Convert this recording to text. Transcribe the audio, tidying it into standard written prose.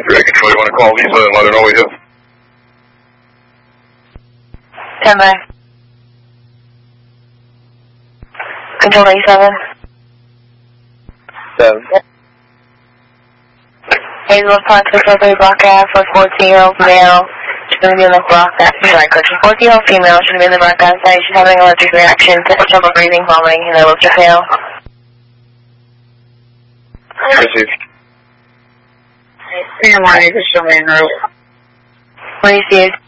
Control, you want to call Lisa and let her know we're here? 10 back. Control 87. 7. Hazelwood Park, 603 Block Ave for 14-year-old male. She's going to be in the block that, sorry, correction, 14-year-old female. She's going to be in the block outside. She's having an allergic reaction, trouble breathing, vomiting, and able to fail. Received. 3 in the morning, Received.